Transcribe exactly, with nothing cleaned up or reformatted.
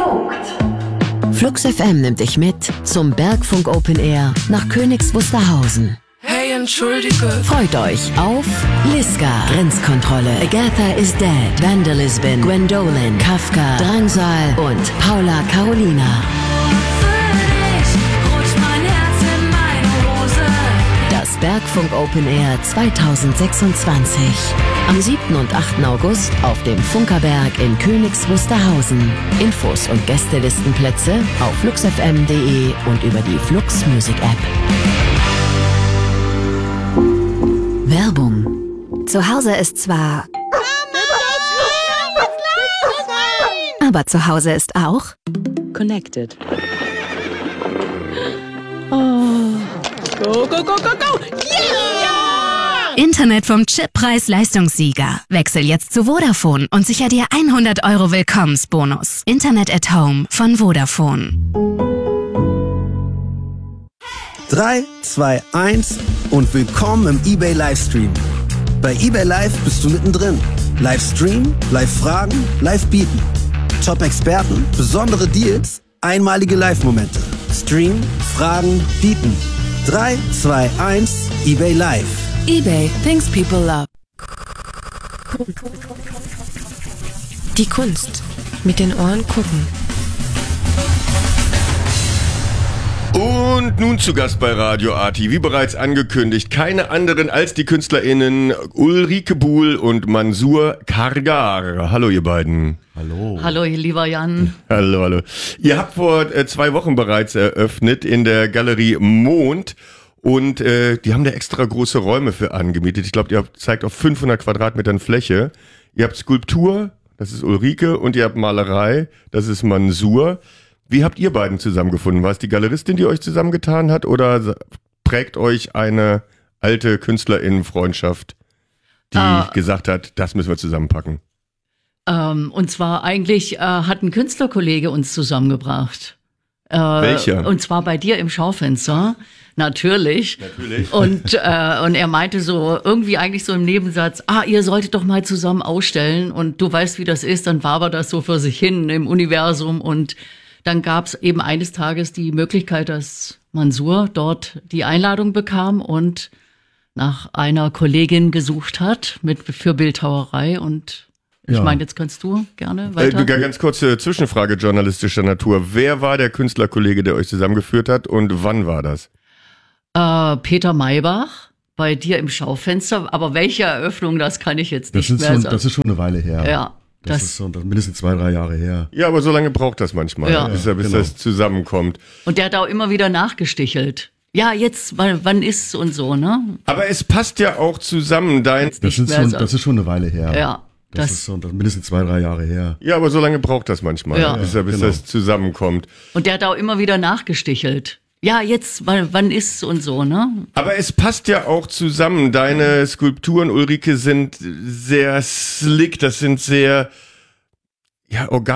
Punkt. Flux F M nimmt dich mit zum Bergfunk Open Air nach Königs Wusterhausen. Hey, entschuldige. Freut euch auf Liska, Grenzkontrolle, Agatha is Dead, Vandalism, Gwendolyn, Kafka, Drangsal und Paula Carolina. Das Bergfunk Open Air zwanzig sechsundzwanzig. Am siebten und achten August auf dem Funkerberg in Königs Wusterhausen. Infos und Gästelistenplätze auf fluxfm punkt de und über die Flux Music App. Werbung. Zu Hause ist zwar... aber zu Hause ist auch... Connected. Oh. Go, go, go, go, go! Yeah! Internet vom Chippreis-Leistungssieger. Wechsel jetzt zu Vodafone und sicher dir hundert Euro Willkommensbonus. Internet at Home von Vodafone. drei, zwei, eins und willkommen im eBay Livestream. Bei eBay Live bist du mittendrin. Livestream, Live-Fragen, Live-Bieten. Top-Experten, besondere Deals, einmalige Live-Momente. Stream, Fragen, Bieten. drei, zwei, eins, eBay Live. eBay, things people love. Die Kunst. Mit den Ohren gucken. Und nun zu Gast bei Radio Arti, wie bereits angekündigt, keine anderen als die KünstlerInnen Ulrike Buhl und Mansour Kargar. Hallo ihr beiden. Hallo. Hallo, lieber Jan. Hallo, hallo. Ihr habt vor äh, zwei Wochen bereits eröffnet in der Galerie Mond und äh, die haben da extra große Räume für angemietet. Ich glaube, ihr habt, zeigt auf fünfhundert Quadratmetern Fläche. Ihr habt Skulptur, das ist Ulrike, und ihr habt Malerei, das ist Mansour. Wie habt ihr beiden zusammengefunden? War es die Galeristin, die euch zusammengetan hat, oder prägt euch eine alte KünstlerInnen-Freundschaft, die ah. gesagt hat, das müssen wir zusammenpacken? Ähm, und zwar eigentlich äh, hat ein Künstlerkollege uns zusammengebracht. Äh, Welcher? Und zwar bei dir im Schaufenster, natürlich. Natürlich. Und, äh, und er meinte so, irgendwie eigentlich so im Nebensatz, ah, ihr solltet doch mal zusammen ausstellen. Und du weißt, wie das ist, dann wabert das so für sich hin im Universum. Und dann gab es eben eines Tages die Möglichkeit, dass Mansour dort die Einladung bekam und nach einer Kollegin gesucht hat mit für Bildhauerei. Und ich Ja. meine, jetzt kannst du gerne weiter. Äh, ganz kurze Zwischenfrage journalistischer Natur. Wer war der Künstlerkollege, der euch zusammengeführt hat, und wann war das? Äh, Peter Maybach bei dir im Schaufenster. Aber welche Eröffnung, das kann ich jetzt Das nicht ist, mehr schon, sagen. das ist schon eine Weile her. Ja, Das, das- ist so, das mindestens zwei, drei Jahre her. Ja, aber so lange braucht das manchmal, Ja. bis, bis Genau. das zusammenkommt. Und der hat auch immer wieder nachgestichelt. Ja, jetzt, wann, wann ist's und so, ne? Aber es passt ja auch zusammen, dein... Das Nicht ist, mehr so, so. das ist schon eine Weile her. Ja, Das, das- ist so, das mindestens zwei, drei Jahre her. Ja, aber so lange braucht das manchmal, Ja. bis, bis Genau. das zusammenkommt. Und der hat auch immer wieder nachgestichelt. Ja, jetzt, wann, wann ist's und so, ne? Aber es passt ja auch zusammen. Deine Skulpturen, Ulrike, sind sehr slick, das sind sehr, ja, organisch.